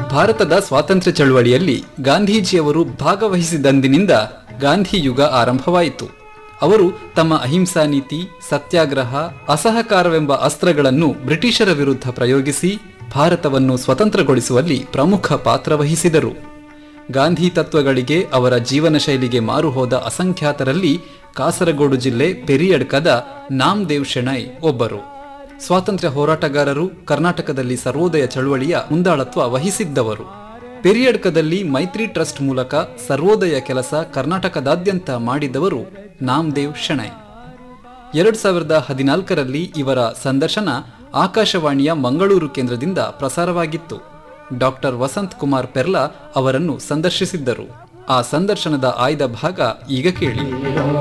ಭಾರತದ ಸ್ವಾತಂತ್ರ್ಯ ಚಳವಳಿಯಲ್ಲಿ ಗಾಂಧೀಜಿಯವರು ಭಾಗವಹಿಸಿದಂದಿನಿಂದ ಗಾಂಧಿ ಯುಗ ಆರಂಭವಾಯಿತು. ಅವರು ತಮ್ಮ ಅಹಿಂಸಾ ನೀತಿ, ಸತ್ಯಾಗ್ರಹ, ಅಸಹಕಾರವೆಂಬ ಅಸ್ತ್ರಗಳನ್ನು ಬ್ರಿಟಿಷರ ವಿರುದ್ಧ ಪ್ರಯೋಗಿಸಿ ಭಾರತವನ್ನು ಸ್ವತಂತ್ರಗೊಳಿಸುವಲ್ಲಿ ಪ್ರಮುಖ ಪಾತ್ರ ವಹಿಸಿದರು. ಗಾಂಧಿ ತತ್ವಗಳಿಗೆ, ಅವರ ಜೀವನ ಶೈಲಿಗೆ ಮಾರು ಹೋದ ಅಸಂಖ್ಯಾತರಲ್ಲಿ ಕಾಸರಗೋಡು ಜಿಲ್ಲೆ ಪೆರಿಯಡ್ಕದ ನಾಮದೇವ್ ಶೆಣೈ ಒಬ್ಬರು. ಸ್ವಾತಂತ್ರ್ಯ ಹೋರಾಟಗಾರರು, ಕರ್ನಾಟಕದಲ್ಲಿ ಸರ್ವೋದಯ ಚಳವಳಿಯ ಮುಂದಾಳತ್ವ ವಹಿಸಿದ್ದವರು. ಪೆರಿಯಡ್ಕದಲ್ಲಿ ಮೈತ್ರಿ ಟ್ರಸ್ಟ್ ಮೂಲಕ ಸರ್ವೋದಯ ಕೆಲಸ ಕರ್ನಾಟಕದಾದ್ಯಂತ ಮಾಡಿದವರು ನಾಮದೇವ್ ಶೆಣೈ. 2014ರಲ್ಲಿ ಇವರ ಸಂದರ್ಶನ ಆಕಾಶವಾಣಿಯ ಮಂಗಳೂರು ಕೇಂದ್ರದಿಂದ ಪ್ರಸಾರವಾಗಿತ್ತು. ಡಾಕ್ಟರ್ ವಸಂತ್ ಕುಮಾರ್ ಪೆರ್ಲಾ ಅವರನ್ನು ಸಂದರ್ಶಿಸಿದ್ದರು. ಆ ಸಂದರ್ಶನದ ಆಯ್ದ ಭಾಗ ಈಗ ಕೇಳಿ.